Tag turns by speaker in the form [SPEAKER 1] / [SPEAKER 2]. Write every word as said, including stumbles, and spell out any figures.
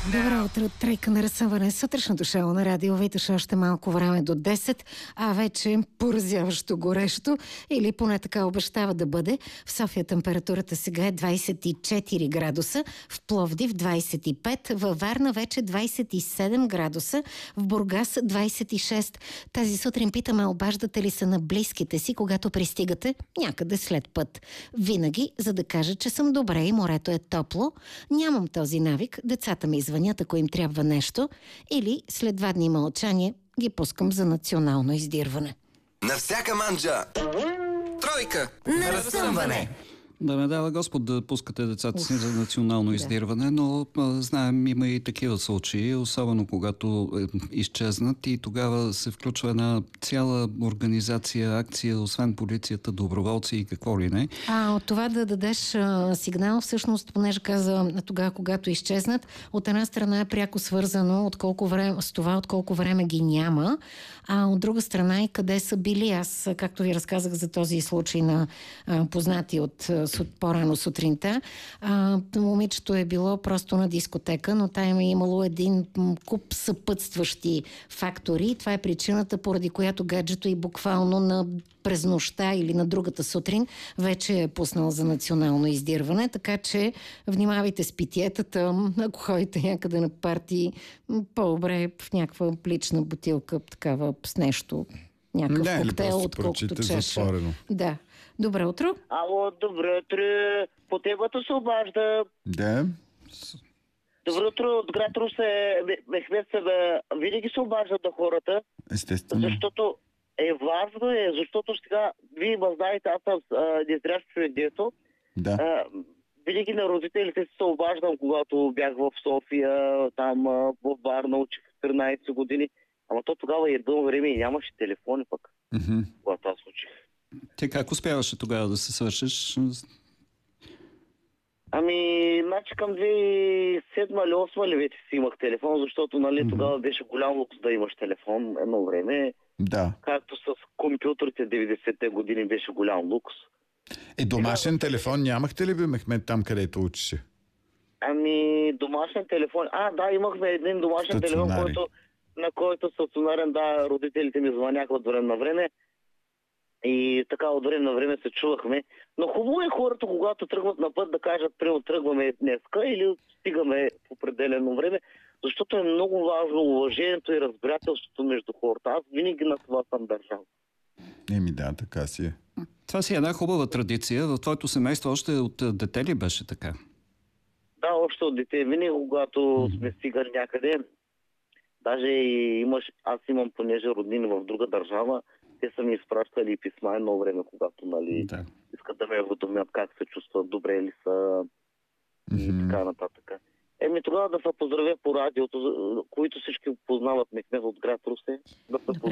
[SPEAKER 1] Добро утро, тройка на разсъмване. Сутрешното шоу на Радио Витоша, още малко време до десет, а вече поразяващо горещо, или поне така обещава да бъде. В София температурата сега е двайсет и четири градуса, в Пловдив двайсет и пет, във Варна вече двайсет и седем градуса, в Бургас двайсет и шест. Тази сутрин питаме, обаждате ли се на близките си, когато пристигате някъде след път. Винаги, за да кажа, че съм добре и морето е топло. Нямам този навик, децата ми звънят, ако им трябва нещо, или след два дни мълчание ги пускам за национално издирване.
[SPEAKER 2] На всяка манджа тройка
[SPEAKER 1] на разсъмване.
[SPEAKER 3] Да ме дава Господ да пускате децата си за национално
[SPEAKER 1] да.
[SPEAKER 3] издирване, но а, знаем, има и такива случаи, особено когато е, изчезнат и тогава се включва една цяла организация, акция, освен полицията, доброволци и какво ли не.
[SPEAKER 1] А от това да дадеш а, сигнал, всъщност, понеже каза тогава, когато изчезнат, от една страна е пряко свързано от колко време, с това, от колко време ги няма, а от друга страна и къде са били. Аз, както ви разказах за този случай на а, познати от по-рано сутринта, а, момичето е било просто на дискотека, но там е имало един куп съпътстващи фактори. Това е причината, поради която гаджето и буквално на през нощта или на другата сутрин вече е пуснал за национално издирване, така че внимавайте с питиетата, ако ходите някъде на парти, по-добре в някаква лична бутилка, такава с нещо, някакъв
[SPEAKER 4] не,
[SPEAKER 1] коктейл, отколкото чаша. Да. Добро утро.
[SPEAKER 5] Ало, добро утро. По темата се обажда.
[SPEAKER 4] Да.
[SPEAKER 5] Добро утро от град Русе. Мехмед се да винаги се обаждат на хората.
[SPEAKER 4] Естествено.
[SPEAKER 5] Защото е важно, е, защото сега вие ме знаете, аз съм незрящ човек, дето.
[SPEAKER 4] Да.
[SPEAKER 5] А, винаги на родителите си се обаждам, когато бях в София, там а, в Варна, учих в тринайсет години. Ама то тогава едно време и нямаше телефони пък,
[SPEAKER 4] Mm-hmm.
[SPEAKER 5] когато аз учих.
[SPEAKER 3] Ти как успяваше тогава да се свършиш?
[SPEAKER 5] Ами, значи към две хиляди и седма или осма ли вече си имах телефон, защото нали, mm-hmm. тогава беше голям лукс да имаш телефон едно време.
[SPEAKER 4] Да.
[SPEAKER 5] Както с компютрите деветдесетте години беше голям лукс.
[SPEAKER 4] Е, домашен телефон нямахте ли, бе, Мехмед, там където учеше?
[SPEAKER 5] Ами, домашен телефон... А, да, имахме един домашен телефон, който, на който стационарен, да, родителите ми звъняха от време на време. И така от време на време се чувахме. Но хубаво е хората, когато тръгват на път, да кажат, прямо тръгваме днеска или стигаме в определено време, защото е много важно уважението и разбирателството между хората. Аз винаги на това съм държал.
[SPEAKER 4] Еми да, така си е.
[SPEAKER 3] Това си е една хубава традиция. В твоето семейство още от дете ли беше така?
[SPEAKER 5] Да, още от дете. Винаги, когато mm-hmm. сме стигали някъде, даже и имаш, аз имам, понеже роднини в друга държава, те са ми изпращали писма едно време, когато нали,
[SPEAKER 3] да.
[SPEAKER 5] искат да ме уведомят как се чувстват, добре ли са mm-hmm. и така нататък. Еми тогава да се поздравя по радиото, които всички познават Мехмед от град Русе, да се поздравя